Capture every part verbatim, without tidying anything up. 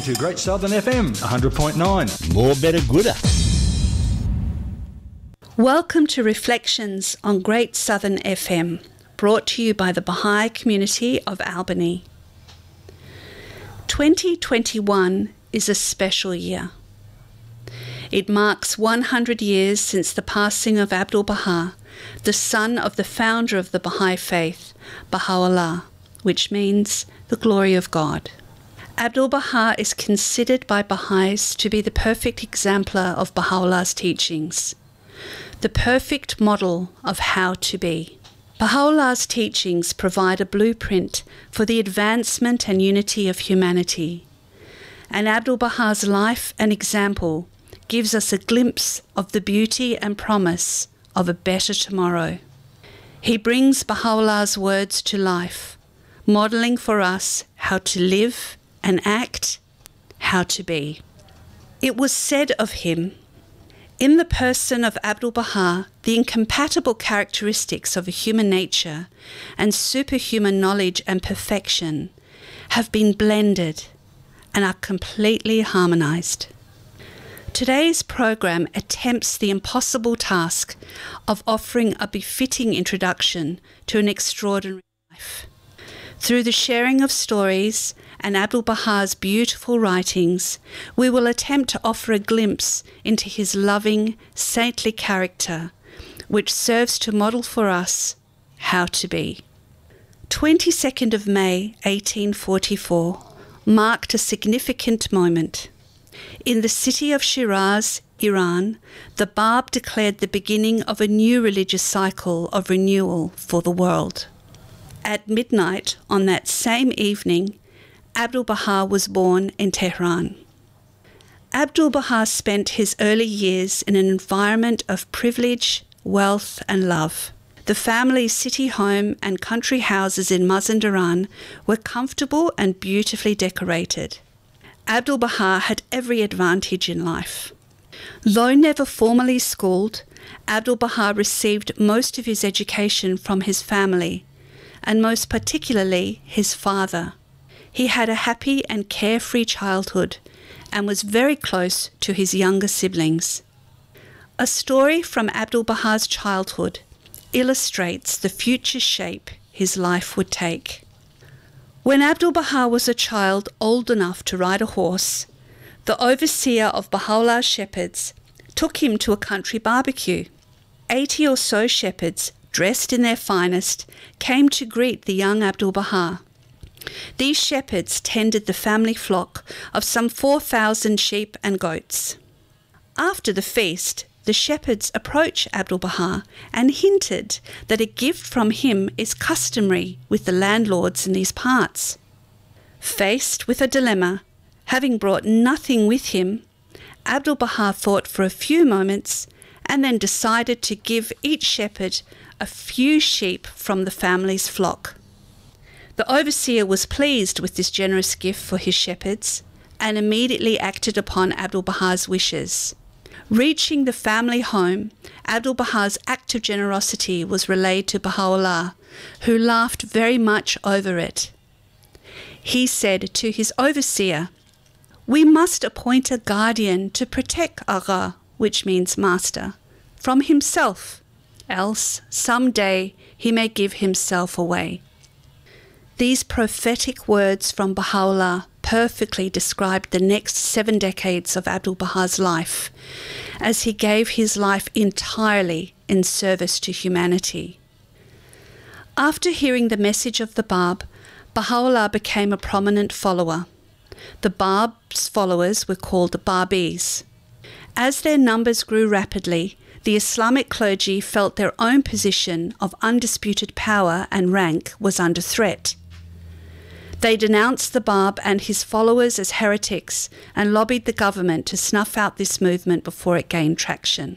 To Great Southern F M, one hundred point nine. More better gooder. Welcome to Reflections on Great Southern F M, brought to you by the Baha'i Community of Albany. twenty twenty-one is a special year. It marks one hundred years since the passing of Abdu'l-Baha, the son of the founder of the Baha'i faith, Baha'u'llah, which means the glory of God. Abdu'l-Baha is considered by Baha'is to be the perfect exemplar of Baha'u'llah's teachings, the perfect model of how to be. Baha'u'llah's teachings provide a blueprint for the advancement and unity of humanity, and Abdu'l-Baha's life and example gives us a glimpse of the beauty and promise of a better tomorrow. He brings Baha'u'llah's words to life, modelling for us how to live and act, how to be. It was said of him, in the person of Abdu'l-Baha, the incompatible characteristics of a human nature and superhuman knowledge and perfection have been blended and are completely harmonized. Today's program attempts the impossible task of offering a befitting introduction to an extraordinary life. Through the sharing of stories and Abdu'l-Baha's beautiful writings, we will attempt to offer a glimpse into his loving, saintly character, which serves to model for us how to be. twenty-second of May, eighteen forty-four, marked a significant moment. In the city of Shiraz, Iran, the Bab declared the beginning of a new religious cycle of renewal for the world. At midnight on that same evening, Abdu'l-Baha was born in Tehran. Abdu'l-Baha spent his early years in an environment of privilege, wealth and love. The family's city home and country houses in Mazandaran were comfortable and beautifully decorated. Abdu'l-Baha had every advantage in life. Though never formally schooled, Abdu'l-Baha received most of his education from his family, and most particularly his father. He had a happy and carefree childhood and was very close to his younger siblings. A story from Abdu'l-Baha's childhood illustrates the future shape his life would take. When Abdu'l-Baha was a child old enough to ride a horse, the overseer of Baha'u'llah's shepherds took him to a country barbecue. Eighty or so shepherds, dressed in their finest, came to greet the young Abdu'l-Baha. These shepherds tended the family flock of some four thousand sheep and goats. After the feast, the shepherds approached Abdu'l-Baha and hinted that a gift from him is customary with the landlords in these parts. Faced with a dilemma, having brought nothing with him, Abdu'l-Baha thought for a few moments and then decided to give each shepherd a few sheep from the family's flock. The overseer was pleased with this generous gift for his shepherds and immediately acted upon Abdu'l-Baha's wishes. Reaching the family home, Abdu'l-Baha's act of generosity was relayed to Baha'u'llah, who laughed very much over it. He said to his overseer, "We must appoint a guardian to protect Agha," which means master, "from himself, else some day he may give himself away." These prophetic words from Baha'u'llah perfectly described the next seven decades of Abdu'l-Baha's life, as he gave his life entirely in service to humanity. After hearing the message of the Bab, Baha'u'llah became a prominent follower. The Bab's followers were called the Babis. As their numbers grew rapidly, the Islamic clergy felt their own position of undisputed power and rank was under threat. They denounced the Bab and his followers as heretics and lobbied the government to snuff out this movement before it gained traction.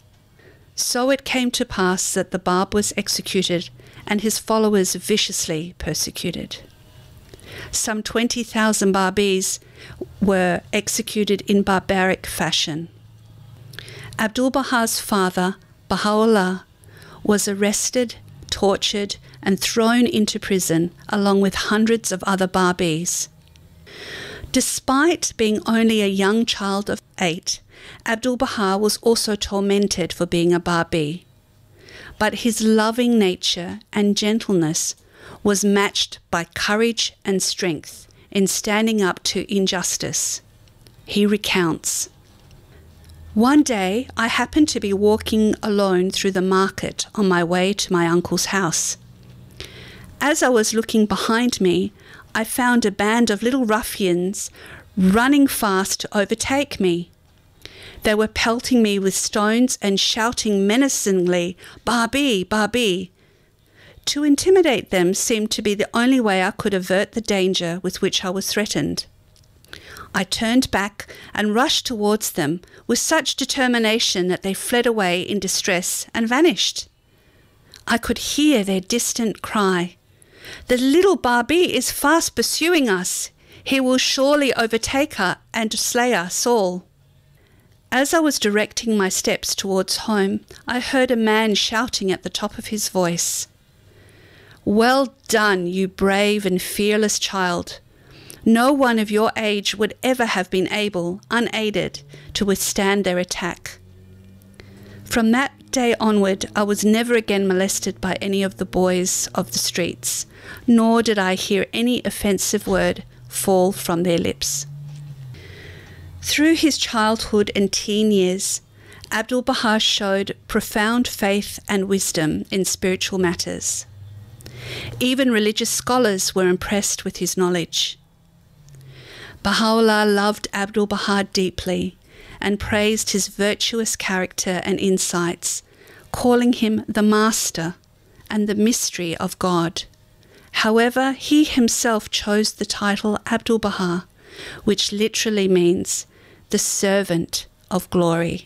So it came to pass that the Bab was executed and his followers viciously persecuted. Some twenty thousand Babis were executed in barbaric fashion. Abdu'l-Baha's father, Baha'u'llah, was arrested, tortured, and thrown into prison along with hundreds of other Babis. Despite being only a young child of eight, Abdu'l-Baha was also tormented for being a Babi. But his loving nature and gentleness was matched by courage and strength in standing up to injustice. He recounts, "One day I happened to be walking alone through the market on my way to my uncle's house. As I was looking behind me, I found a band of little ruffians running fast to overtake me. They were pelting me with stones and shouting menacingly, 'Babi, Babi.' To intimidate them seemed to be the only way I could avert the danger with which I was threatened. I turned back and rushed towards them with such determination that they fled away in distress and vanished. I could hear their distant cry, 'The little Babi is fast pursuing us. He will surely overtake her and slay us all.' As I was directing my steps towards home, I heard a man shouting at the top of his voice, 'Well done, you brave and fearless child. No one of your age would ever have been able, unaided, to withstand their attack.' From that day onward, I was never again molested by any of the boys of the streets, nor did I hear any offensive word fall from their lips." Through his childhood and teen years, Abdu'l-Baha showed profound faith and wisdom in spiritual matters. Even religious scholars were impressed with his knowledge. Baha'u'llah loved Abdu'l-Baha deeply and praised his virtuous character and insights, calling him the Master and the Mystery of God. However, he himself chose the title Abdu'l-Baha, which literally means the servant of glory.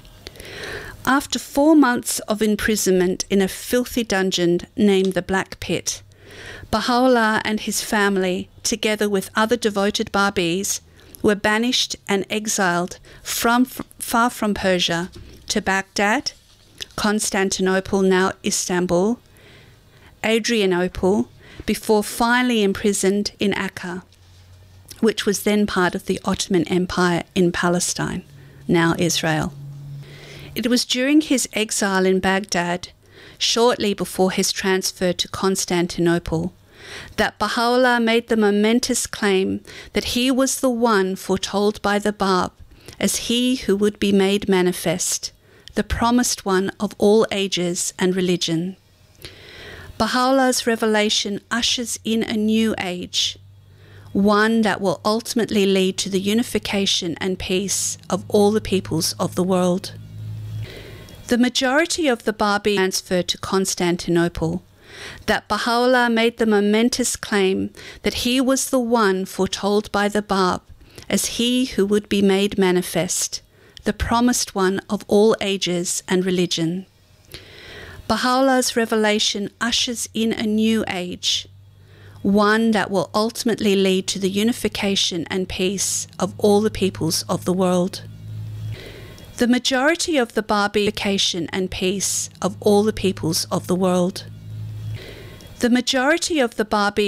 After four months of imprisonment in a filthy dungeon named the Black Pit, Baha'u'llah and his family, together with other devoted Babis, were banished and exiled from far from Persia to Baghdad, Constantinople, now Istanbul, Adrianople, before finally imprisoned in Akka, which was then part of the Ottoman Empire in Palestine, now Israel. It was during his exile in Baghdad, shortly before his transfer to Constantinople, that Baha'u'llah made the momentous claim that he was the one foretold by the Bab as he who would be made manifest, the promised one of all ages and religion. Baha'u'llah's revelation ushers in a new age, one that will ultimately lead to the unification and peace of all the peoples of the world. The majority of the Babi transferred to Constantinople, that Baha'u'llah made the momentous claim that he was the one foretold by the Bab as he who would be made manifest, the promised one of all ages and religion. Baha'u'llah's revelation ushers in a new age, one that will ultimately lead to the unification and peace of all the peoples of the world. The majority of the Babi unification and peace of all the peoples of the world. The majority of the Babi